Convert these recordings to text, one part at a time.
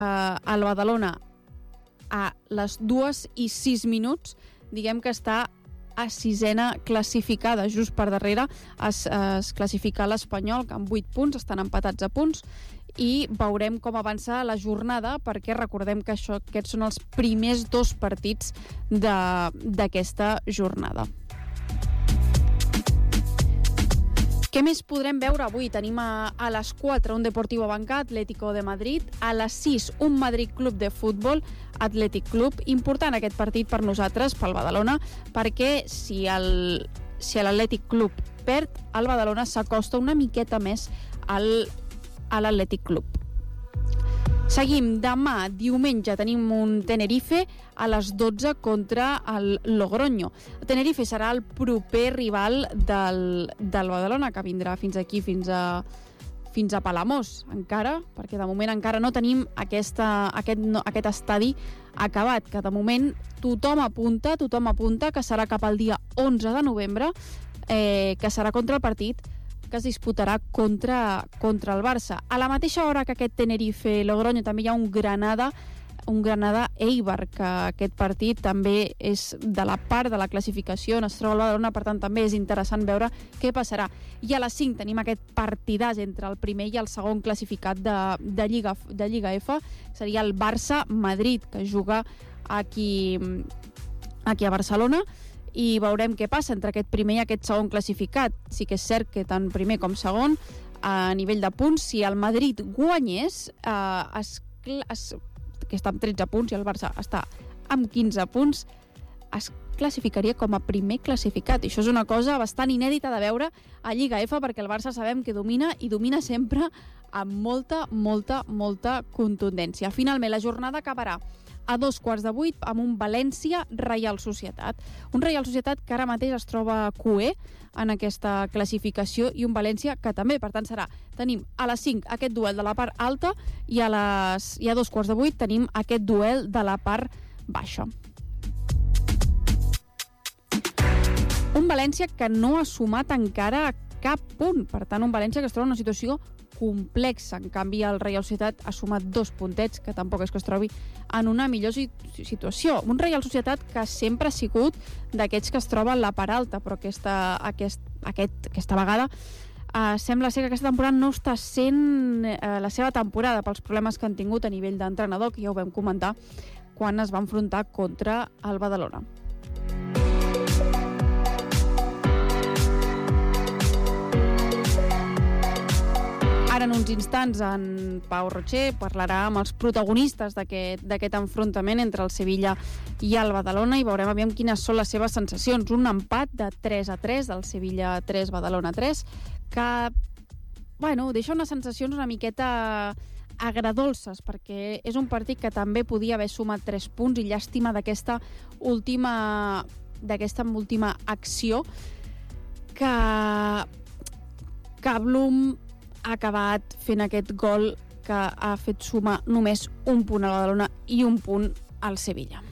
el Badalona a les 2:06, diguem que està a 6ena classificada. Just per darrere es classifica l'Espanyol, que amb 8 punts estan empatats a punts, i veurem com avança la jornada, perquè recordem que aquests són els primers 2 partits d'aquesta jornada. Què més podrem veure avui? Tenim a les 4 un Deportivo Abanca, Atlético de Madrid. A les 6 un Madrid Club de Futbol, Athletic Club. Important aquest partit per nosaltres, pel Badalona, perquè si l'Athletic Club perd, el Badalona s'acosta una miqueta més a l'Athletic Club. Seguim. Demà, diumenge, tenim un Tenerife a les 12 contra el Logroño. El Tenerife serà el proper rival del Badalona, que vindrà fins aquí, fins a Palamós, encara, perquè de moment encara no tenim aquest estadi acabat, que de moment tothom apunta que serà cap al dia 11 de novembre, que serà contra el partit que es disputarà contra el Barça. A la mateixa hora que aquest Tenerife-Logroño també hi ha un Granada-Eibar, que aquest partit també és de la part de la classificació on es troba el Badalona, per tant també és interessant veure què passarà. I a les 5 tenim aquest partidàs entre el primer i el segon classificat de Lliga F, seria el Barça-Madrid, que juga aquí a Barcelona, i veurem què passa entre aquest primer i aquest segon classificat. Sí que és cert que tant primer com segon, a nivell de punts, si el Madrid guanyés, que està amb 13 punts i el Barça està amb 15 punts, es classificaria com a primer classificat. I això és una cosa bastant inèdita de veure a Lliga F, perquè el Barça sabem que domina, i domina sempre amb molta contundència. Finalment, la jornada acabarà a 7:15 amb un València-Reial Societat. Un Reial Societat que ara mateix es troba cuer en aquesta classificació, i un València que també, per tant, tenim a les 5 aquest duel de la part alta, i a 7:15 tenim aquest duel de la part baixa. Un València que no ha sumat encara cap punt, per tant un València que es troba en una situació complexa. En canvi, el Reial Societat ha sumat 2 puntets, que tampoc és que es trobi en una millor situació. Un Reial Societat que sempre ha sigut d'aquests que es troba en la part alta, però aquesta vegada sembla ser que aquesta temporada no està sent la seva temporada, pels problemes que han tingut a nivell d'entrenador, que ja ho vam comentar quan es va enfrontar contra el Badalona. Ara, en uns instants, en Pau Rocher parlarà amb els protagonistes d'aquest enfrontament entre el Sevilla i el Badalona, i veurem aviam quines són les seves sensacions. Un empat de 3-3, del Sevilla 3, Badalona 3, que, deixa unes sensacions una miqueta agradolces, perquè és un partit que també podia haver sumat 3 punts, i llàstima d'aquesta última acció que Blum ha acabat fent aquest gol que ha fet sumar només un punt al Badalona i un punt al Sevilla.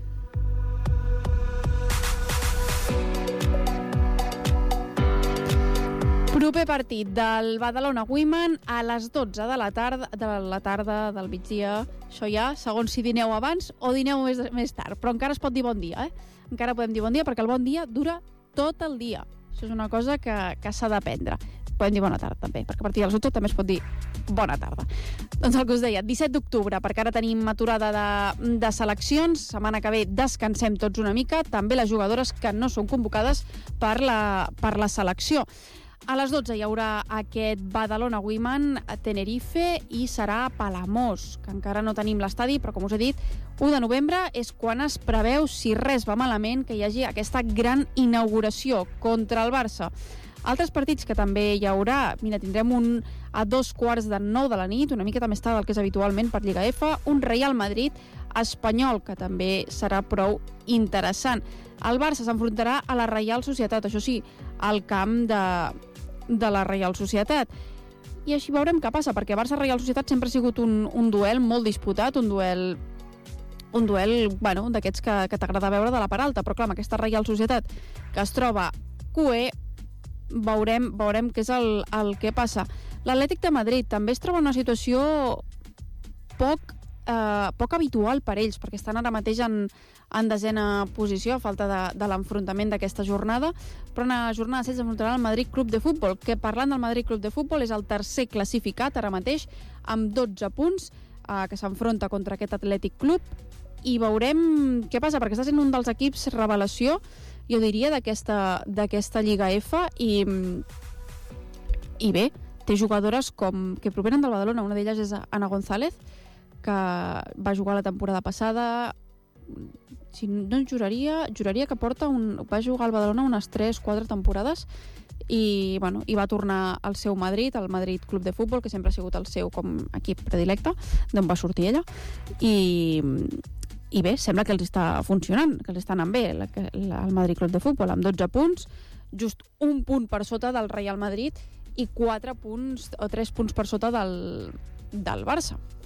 Proper partit del Badalona Women a les 12 de la tarda del migdia. Això ja, segons si dineu abans o dineu més tard, però encara es pot dir bon dia, Encara podem dir bon dia, perquè el bon dia dura tot el dia. Això és una cosa que s'ha d'aprendre. Podem dir bona tarda també, perquè a partir de les 8 també es pot dir bona tarda. Doncs el que us deia, 17 d'octubre, perquè ara tenim aturada de seleccions, setmana que ve descansem tots una mica, també les jugadores que no són convocades per la selecció. A les 12 hi haurà aquest Badalona Women a Tenerife, i serà a Palamós, que encara no tenim l'estadi, però com us he dit, 1 de novembre és quan es preveu, si res va malament, que hi hagi aquesta gran inauguració contra el Barça. Altres partits que també hi haurà, tindrem un a 9:15 de la nit, una miqueta més tard del que és habitualment per Lliga F, un Real Madrid Espanyol, que també serà prou interessant. El Barça s'enfrontarà a la Reial Societat, això sí, al camp de la Reial Societat. I així veurem què passa, perquè Barça-Reial Societat sempre ha sigut un duel molt disputat, un duel d'aquests que t'agrada veure de la part alta, però clar, amb aquesta Reial Societat que es troba cuer, veurem què és el que passa. L'Atlètic de Madrid també es troba en una situació poc poc habitual per ells, perquè estan ara mateix en desena posició, a falta de l'enfrontament d'aquesta jornada, però en la jornada 16 s'enfrontarà el Madrid Club de Futbol, que parlant del Madrid Club de Futbol és el tercer classificat ara mateix, amb 12 punts, que s'enfronta contra aquest Atlètic Club, i veurem què passa, perquè està sent un dels equips revelació, jo diria, d'aquesta Lliga F, i bé, té jugadores que provenen del Badalona. Una d'elles és Ana González, que va jugar la temporada passada, si no juraria que va jugar al Badalona unes 3-4 temporades, i va tornar al seu Madrid, al Madrid Club de Futbol, que sempre ha sigut el seu com equip predilecte, d'on va sortir ella, i bé, sembla que els està funcionant, que els està anant bé el Madrid Club de Futbol, amb 12 punts, just un punt per sota del Real Madrid i 4 punts o 3 punts per sota del Barça.